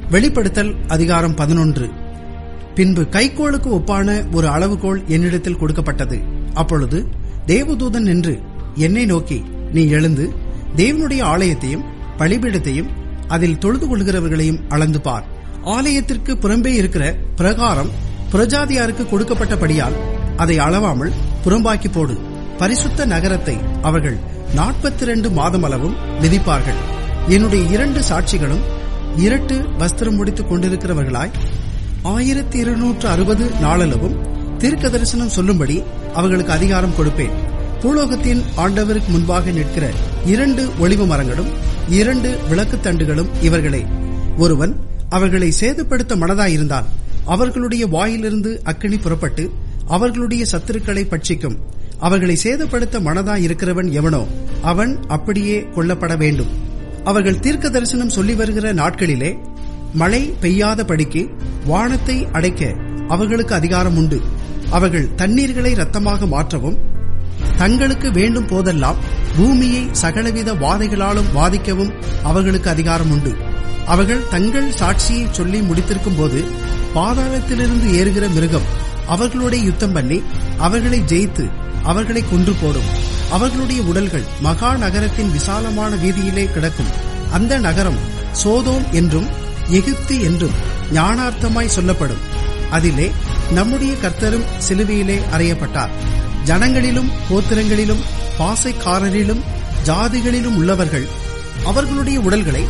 வெளிப்படுத்தல் அதிகாரம் 11. பின்பு கைக்கோளுக்கு ஒப்பான ஒரு அளவுகோல் என்னிடத்தில் கொடுக்கப்பட்டது. அப்பொழுது தேவதூதன் நின்று என்னை நோக்கி, நீ எழுந்து தேவனுடைய ஆலயத்தையும் பலிபீடத்தையும் அதில் தொழுது கொள்கிறவர்களையும் அளந்து பார். ஆலயத்திற்கு புறம்பே இருக்கிற பிரகாரம் புறஜாதியாருக்கு கொடுக்கப்பட்டபடியால் அதை அளவாமல் புறம்பாக்கி போடு. பரிசுத்த நகரத்தை அவர்கள் 42 மாதம் அளவும் மிதிப்பார்கள். என்னுடைய 2 சாட்சிகளும் இரட்டு வஸ்திரம் முடித்துக் கொண்டிருக்கிறவர்களாய் 1260 நாளளவும் தீர்க்க தரிசனம் சொல்லும்படி அவர்களுக்கு அதிகாரம் கொடுப்பேன். பூலோகத்தின் ஆண்டவருக்கு முன்பாக நிற்கிற 2 ஒலிவ மரங்களும் 2 விளக்குத்தண்டுகளும் இவர்களே. ஒருவன் அவர்களை சேதப்படுத்த மனதாயிருந்தால் அவர்களுடைய வாயிலிருந்து அக்கினி புறப்பட்டு அவர்களுடைய சத்துருக்களை பட்சிக்கும். அவர்களை சேதப்படுத்த மனதாயிருக்கிறவன் எவனோ அவன் அப்படியே கொல்லப்பட வேண்டும். அவர்கள் தீர்க்க தரிசனம் சொல்லி வருகிற நாட்களிலே மழை பெய்யாதபடிக்கு வானத்தை அடைக்க அவர்களுக்கு அதிகாரம் உண்டு. அவர்கள் தண்ணீர்களை இரத்தமாக மாற்றவும் தங்களுக்கு வேண்டும் போதெல்லாம் பூமியை சகலவித வாதைகளாலும் வாதிக்கவும் அவர்களுக்கு அதிகாரம் உண்டு. அவர்கள் தங்கள் சாட்சியை சொல்லி முடித்திருக்கும் போது பாதாளத்திலிருந்து ஏறுகிற மிருகம் அவர்களுடைய யுத்தம் பண்ணி அவர்களை ஜெயித்து அவர்களை கொன்று போடும். அவர்களுடைய உடல்கள் மகா நகரத்தின் விசாலமான வீதியிலே கிடக்கும். அந்த நகரம் சோதோம் என்றும் எகிப்து என்றும் ஞானார்த்தமாய் சொல்லப்படும். அதிலே நம்முடைய கர்த்தரும் சிலுவையிலே அறையப்பட்டார். ஜனங்களிலும் கோத்திரங்களிலும் பாசைக்காரரிலும் ஜாதிகளிலும் உள்ளவர்கள் அவர்களுடைய உடல்களை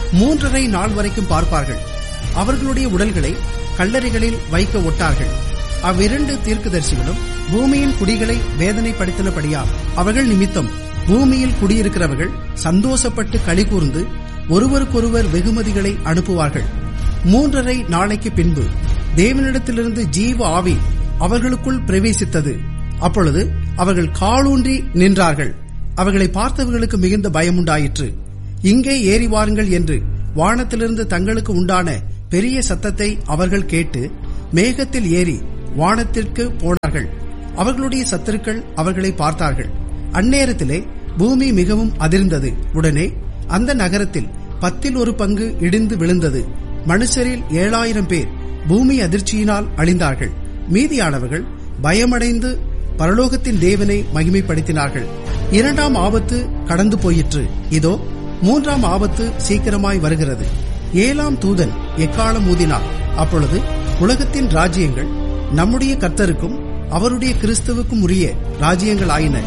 3½ நாள் வரைக்கும் பார்ப்பார்கள். அவர்களுடைய உடல்களை கல்லறைகளில் வைக்க ஒட்டார்கள். அவ்விரண்டு தீர்க்கதரிசிகளும் பூமியின் குடிகளை வேதனைப்படுத்தினபடியால் அவர்கள் நிமித்தம் பூமியில் குடியிருக்கிறவர்கள் சந்தோஷப்பட்டு களிகூர்ந்து ஒருவருக்கொருவர் வெகுமதிகளை அனுப்புவார்கள். 3½ நாளைக்கு பின்பு தேவனிடத்திலிருந்து ஜீவ ஆவி அவர்களுக்குள் பிரவேசித்தது. அப்பொழுது அவர்கள் காலூன்றி நின்றார்கள். அவர்களை பார்த்தவர்களுக்கு மிகுந்த பயமுண்டாயிற்று. இங்கே ஏறி வாருங்கள் என்று வானத்திலிருந்து தங்களுக்கு உண்டான பெரிய சத்தத்தை அவர்கள் கேட்டு மேகத்தில் ஏறி வானத்திற்கு போனார்கள். அவர்களுடைய சத்துருக்கள் அவர்களை பார்த்தார்கள். அந்நேரத்திலே பூமி மிகவும் அதிர்ந்தது. உடனே அந்த நகரத்தில் 10 பங்கு இடிந்து விழுந்தது. மனுஷரில் 7000 பேர் பூமி அதிர்ச்சியினால் அழிந்தார்கள். மீதியானவர்கள் பயமடைந்து பரலோகத்தின் தேவனை மகிமைப்படுத்தினார்கள். 2ஆம் ஆபத்து கடந்து போயிற்று. இதோ 3ஆம் ஆபத்து சீக்கிரமாய் வருகிறது. 7ஆம் தூதன் எக்காளம் ஊதினார். அப்பொழுது உலகத்தின் ராஜ்யங்கள் நம்முடைய கர்த்தருக்கும் அவருடைய கிறிஸ்துவுக்கும் உரிய ராஜ்யங்கள் ஆயின.